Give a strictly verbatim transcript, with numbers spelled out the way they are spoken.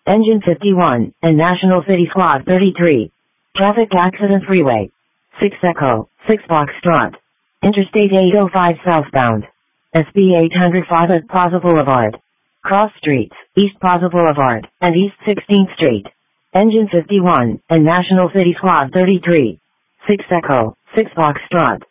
Engine fifty-one, and National City Squad thirty-three. Traffic Accident Freeway. six Echo, six Foxtrot. Interstate eight oh five southbound. S B eight oh five at Plaza Boulevard. Cross Streets, East Plaza Boulevard, and East sixteenth Street. Engine fifty-one, and National City Squad thirty-three. six Echo, six Foxtrot.